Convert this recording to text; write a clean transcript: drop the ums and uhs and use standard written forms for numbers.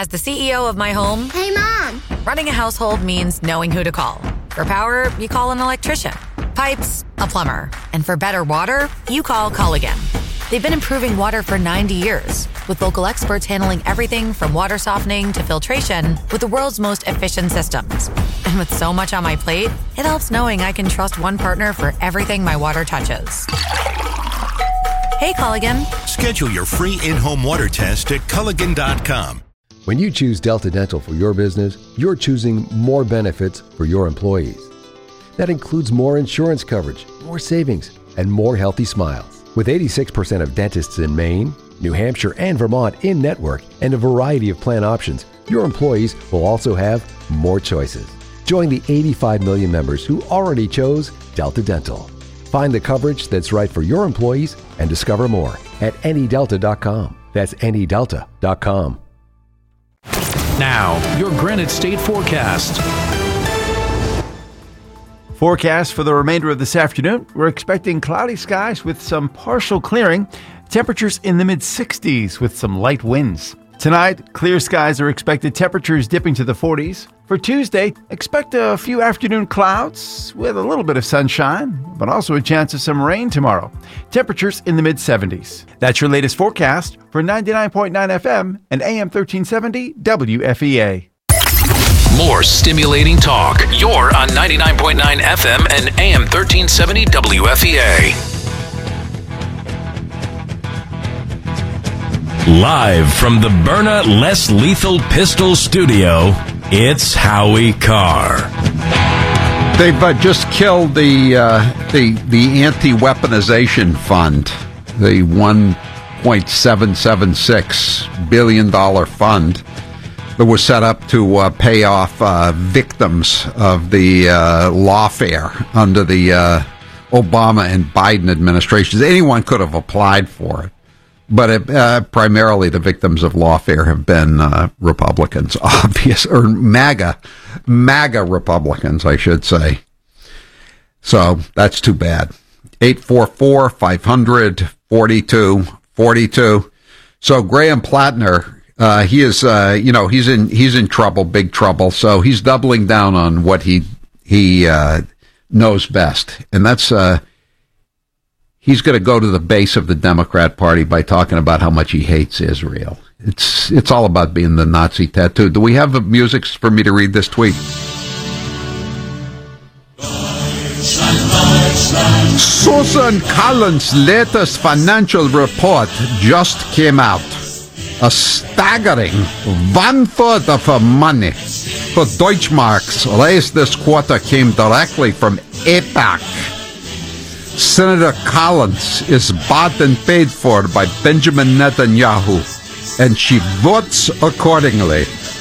As the CEO of my home, Hey, Mom! running a household means knowing who to call. For power, you call an electrician. Pipes, a plumber. And for better water, you call Culligan. They've been improving water for 90 years, with local experts handling everything from water softening to filtration with the world's most efficient systems. And with so much on my plate, it helps knowing I can trust one partner for everything my water touches. Hey, Culligan. Schedule your free in-home water test at Culligan.com. When you choose Delta Dental for your business, you're choosing more benefits for your employees. That includes more insurance coverage, more savings, and more healthy smiles. With 86% of dentists in Maine, New Hampshire, and Vermont in-network, and a variety of plan options, your employees will also have more choices. Join the 85 million members who already chose Delta Dental. Find the coverage that's right for your employees and discover more at anydelta.com. That's anydelta.com. Now, your Granite State forecast. Forecast for the remainder of this afternoon. We're expecting cloudy skies with some partial clearing. Temperatures in the mid-60s with some light winds. Tonight, clear skies are expected, temperatures dipping to the 40s. For Tuesday, expect a few afternoon clouds with a little bit of sunshine, but also a chance of some rain tomorrow. Temperatures in the mid-70s. That's your latest forecast for 99.9 FM and AM 1370 WFEA. More stimulating talk. You're on 99.9 FM and AM 1370 WFEA. Live from the Byrna Less Lethal Pistol Studio, it's Howie Carr. They've just killed the anti-weaponization fund, the $1.776 billion fund that was set up to pay off victims of the lawfare under the Obama and Biden administrations. Anyone could have applied for it. But primarily the victims of lawfare have been Republicans, or MAGA Republicans, I should say. So that's too bad. 844-500-4242. So Graham Plattner, he is, he's in trouble, big trouble. So he's doubling down on what he knows best, and that's he's going to go to the base of the Democrat Party by talking about how much he hates Israel. It's all about being the Nazi tattoo. Do we have the music for me to read this tweet? Susan Collins' latest financial report just came out. A staggering 1/3 of her money for Deutschmarks raised this quarter came directly from AIPAC. Senator Collins is bought and paid for by Benjamin Netanyahu, and she votes accordingly.